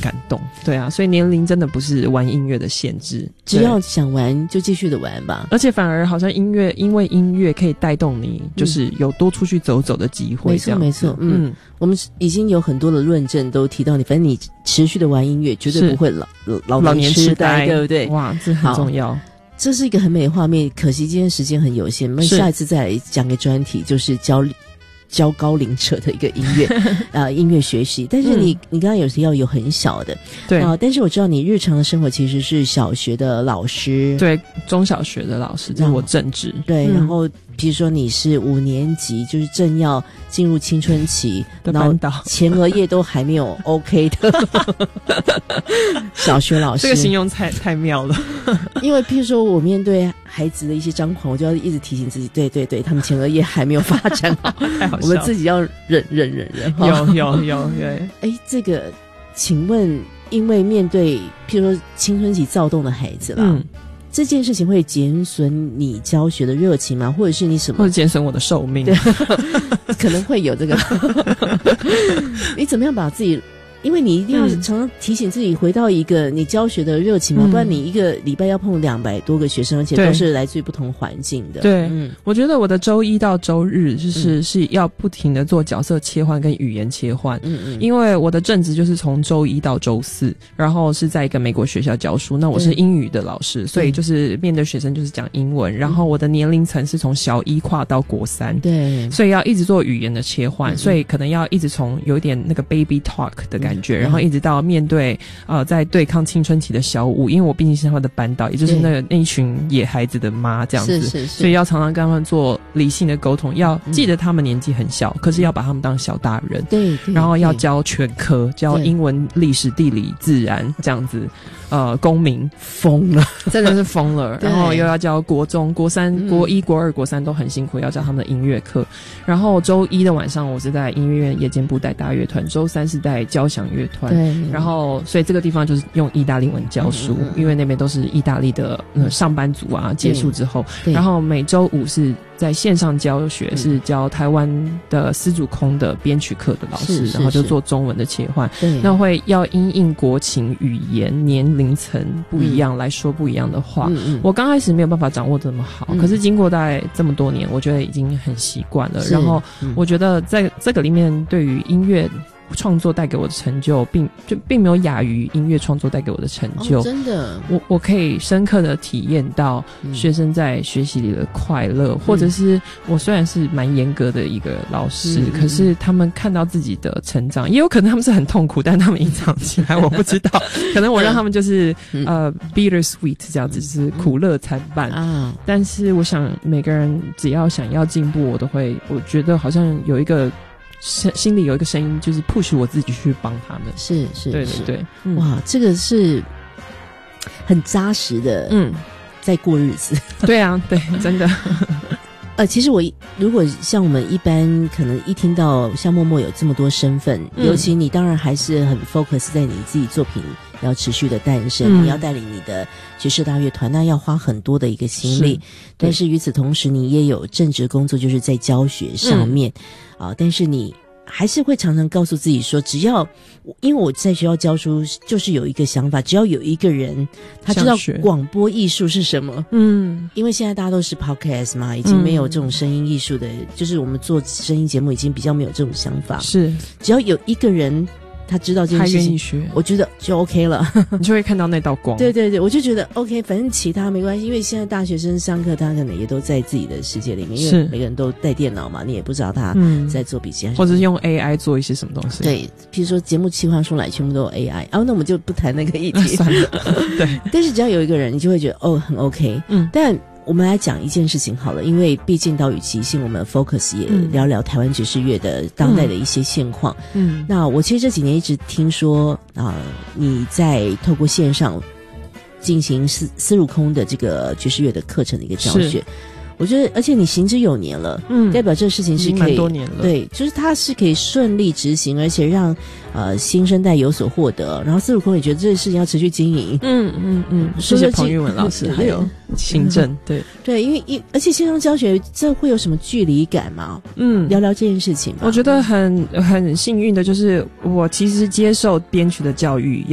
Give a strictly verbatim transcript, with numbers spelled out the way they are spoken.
感动。对啊，所以年龄真的不是玩音乐的限制， 只要想玩就继续的玩吧。 而且反而好像音乐，因为音乐可以带动你，就是有多出去走走的机会。 没错没错，嗯，嗯我们已经有很多的论证都提到你，反正你持续的玩音乐，绝对不会老老老年痴呆， 对不对？ 哇，这很重要。 这是一个很美的画面，可惜今天时间很有限，我们下一次再来讲个专题，就是教教高龄者的一个音乐呃音乐学习。但是你、嗯、你刚刚有提到有很小的， 对啊、 呃，但是我知道你日常的生活其实是小学的老师， 对，中小学的老师，这是我正职。 对、 嗯， 然后比如说你是五年级，就是正要进入青春期的班导， 前额叶都还没有 OK 的小学老师， 这个形容太太妙了。 因为譬如说我面对孩子的一些张狂，我就要一直提醒自己，对对对，他们前额叶还没有发展好， 太好笑了， 我们自己要忍忍忍忍。 有有有对， 哎，这个，请问，因为面对譬如说青春期躁动的孩子啦，嗯，这件事情会减损你教学的热情吗？或者是你什么？ 或者减损我的寿命？ 对，可能会有这个。你怎么样把自己？因为你一定要常常提醒自己回到一个你教学的热情嘛、嗯，不然你一个礼拜要碰两百多个学生，而且都是来自于不同环境的。 对，嗯，我觉得我的周一到周日就是、嗯、是要不停的做角色切换跟语言切换。嗯嗯，因为我的正职就是从周一到周四，然后是在一个美国学校教书，那我是英语的老师，嗯、所以就是面对学生就是讲英文，然后我的年龄层是从小一跨到国三， 对， 所以要一直做语言的切换，嗯、所以可能要一直从有一点那个 baby talk 的感觉，嗯、然后一直到面对呃在对抗青春期的小五，因为我毕竟是他们的班导，也就是那个那一群野孩子的妈这样子， 是是是， 所以要常常跟他们做理性的沟通，要记得他们年纪很小，嗯、可是要把他们当小大人， 对， 然后要教全科，教英文、历史、地理、自然这样子，呃，公民疯了，真的是疯了，然后又要教国中、国三、嗯、国一、国二、国三都很辛苦，要教他们的音乐课，然后周一的晚上我是在音乐院夜间部带大乐团，周三是带交响乐团，对，然后所以这个地方就是用意大利文教书，嗯嗯嗯，因为那边都是意大利的、呃、上班族啊，结束之后，然后每周五是在线上教学，嗯、是教台湾的丝竹空的编曲课的老师，然后就做中文的切换，那会要因应国情、语言、年龄层不一样、嗯、来说不一样的话。嗯嗯，我刚开始没有办法掌握这么好，嗯、可是经过大概这么多年，我觉得已经很习惯了。然后我觉得在这个里面，对于音乐创作带给我的成就并就并没有亚于音乐创作带给我的成就、 哦、真的我我可以深刻的体验到学生在学习里的快乐、嗯、或者是我虽然是蛮严格的一个老师、嗯、可是他们看到自己的成长，也有可能他们是很痛苦，但他们隐藏起来我不知道可能我让他们就是、嗯、呃 bitter sweet 这样子，就是苦乐参半、嗯、但是我想每个人只要想要进步，我都会我觉得好像有一个心里有一个声音，就是 push 我自己去帮他们。 是是， 对对对、 嗯，哇，这个是很扎实的，嗯，在过日子。 对啊，对，真的。 呃，其实我如果像我们一般，可能一听到像默默有这么多身份，嗯、尤其你当然还是很 focus 在你自己作品要持续的诞生，嗯、你要带领你的爵士大乐团，那要花很多的一个心力。是但是与此同时，你也有正职工作，就是在教学上面啊、嗯呃。但是你还是会常常告诉自己说，只要因为我在学校教书，就是有一个想法，只要有一个人他知道广播艺术是什么，嗯，因为现在大家都是 podcast 嘛，已经没有这种声音艺术的、嗯，就是我们做声音节目已经比较没有这种想法，是只要有一个人他知道这件事情，他愿意学，我觉得就 OK 了， 你就会看到那道光。 对对对，我就觉得 OK， 反正其他没关系，因为现在大学生上课，他可能也都在自己的世界里面，因为每个人都带电脑嘛，你也不知道他在做笔记、嗯， 或者是用 A I 做一些什么东西。 对，譬如说节目企划出来全部都有 A I， 哦，那我们就不谈那个议题， 算了。对， 但是只要有一个人，你就会觉得哦，很 OK。嗯，但我们来讲一件事情好了，因为毕竟岛屿即兴，我们 focus 也聊聊台湾爵士乐的当代的一些现况。嗯，那我其实这几年一直听说啊、呃，你在透过线上进行丝丝路空的这个爵士乐的课程的一个教学。我觉得，而且你行之有年了，嗯，代表这个事情是可以蛮多年了， 对，就是它是可以顺利执行，而且让呃新生代有所获得。然后司鲁空也觉得这个事情要持续经营， 嗯嗯嗯，谢谢彭玉文老师，还有行政，对对，因为一而且线上教学这会有什么距离感吗？嗯，聊聊这件事情吧。 我觉得很很幸运的就是我其实接受编曲的教育，